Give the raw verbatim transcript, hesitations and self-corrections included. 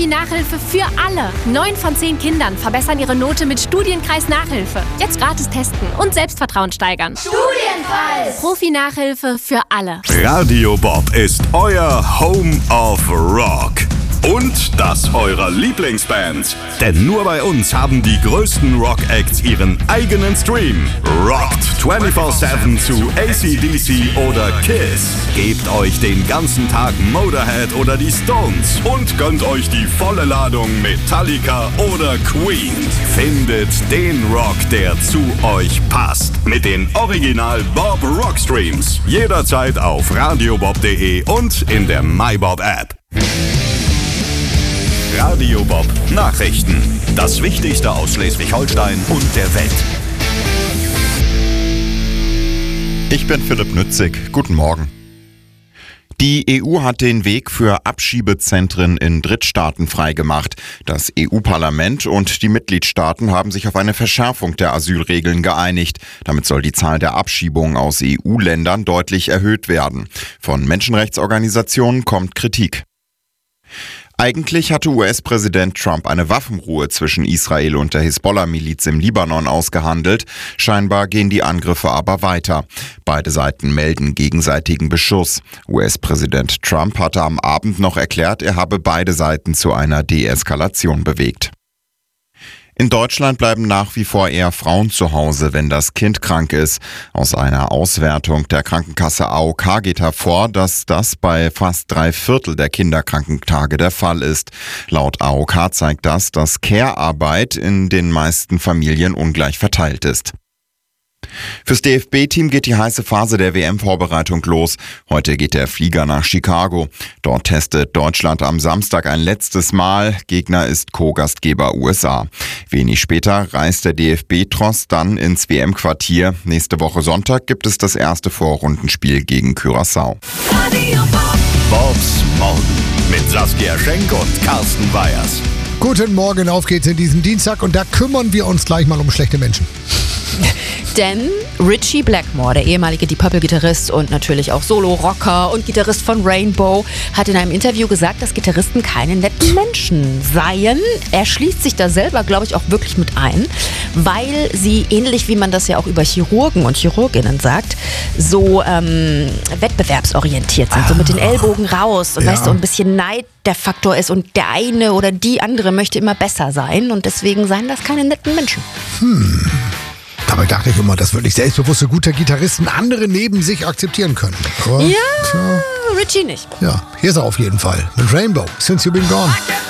Profi-Nachhilfe für alle. Neun von zehn Kindern verbessern ihre Note mit Studienkreis Nachhilfe. Jetzt gratis testen und Selbstvertrauen steigern. Studienkreis! Profi-Nachhilfe für alle. Radio Bob ist euer Home of Rock. Und das eurer Lieblingsbands. Denn nur bei uns haben die größten Rock-Acts ihren eigenen Stream. Rockt vierundzwanzig sieben zu A C D C oder Kiss. Gebt euch den ganzen Tag Motorhead oder die Stones. Und gönnt euch die volle Ladung Metallica oder Queen. Findet den Rock, der zu euch passt. Mit den Original Bob Rock Streams. Jederzeit auf radiobob punkt de und in der MyBob App. Radio Bob Nachrichten. Das Wichtigste aus Schleswig-Holstein und der Welt. Ich bin Philipp Nützig. Guten Morgen. Die E U hat den Weg für Abschiebezentren in Drittstaaten freigemacht. Das E U-Parlament und die Mitgliedstaaten haben sich auf eine Verschärfung der Asylregeln geeinigt. Damit soll die Zahl der Abschiebungen aus E U-Ländern deutlich erhöht werden. Von Menschenrechtsorganisationen kommt Kritik. Eigentlich hatte U S-Präsident Trump eine Waffenruhe zwischen Israel und der Hisbollah-Miliz im Libanon ausgehandelt. Scheinbar gehen die Angriffe aber weiter. Beide Seiten melden gegenseitigen Beschuss. U S-Präsident Trump hatte am Abend noch erklärt, er habe beide Seiten zu einer Deeskalation bewegt. In Deutschland bleiben nach wie vor eher Frauen zu Hause, wenn das Kind krank ist. Aus einer Auswertung der Krankenkasse A O K geht hervor, dass das bei fast drei Viertel der Kinderkrankentage der Fall ist. Laut A O K zeigt das, dass Care-Arbeit in den meisten Familien ungleich verteilt ist. Fürs D F B-Team geht die heiße Phase der W M-Vorbereitung los. Heute geht der Flieger nach Chicago. Dort testet Deutschland am Samstag ein letztes Mal. Gegner ist Co-Gastgeber U S A. Wenig später reist der D F B-Tross dann ins W M-Quartier. Nächste Woche Sonntag gibt es das erste Vorrundenspiel gegen Curaçao. Bobs Morgen mit Saskia Schenk und Carsten Weyers. Guten Morgen, auf geht's in diesem Dienstag und da kümmern wir uns gleich mal um schlechte Menschen. Denn Ritchie Blackmore, der ehemalige Deep Purple-Gitarrist und natürlich auch Solo-Rocker und Gitarrist von Rainbow, hat in einem Interview gesagt, dass Gitarristen keine netten Menschen seien. Er schließt sich da selber, glaube ich, auch wirklich mit ein, weil sie, ähnlich wie man das ja auch über Chirurgen und Chirurginnen sagt, so ähm, wettbewerbsorientiert sind, so mit den Ellbogen raus und Ja. weißt du, ein bisschen Neid der Faktor ist und der eine oder die andere möchte immer besser sein und deswegen seien das keine netten Menschen. Dabei dachte ich immer, dass wirklich selbstbewusste, gute Gitarristen andere neben sich akzeptieren können. Aber, Ja, tja, Ritchie nicht. ja, hier ist er auf jeden Fall mit Rainbow, Since You've Been Gone.